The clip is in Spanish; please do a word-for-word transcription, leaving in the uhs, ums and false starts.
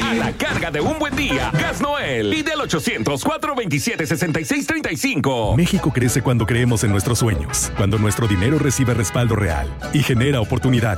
A la carga de un buen día, Gas Noel. Pide al ochocientos, cuatrocientos veintisiete, sesenta y seis treinta y cinco. México crece cuando creemos en nuestros sueños, cuando nuestro dinero recibe respaldo real y genera oportunidades.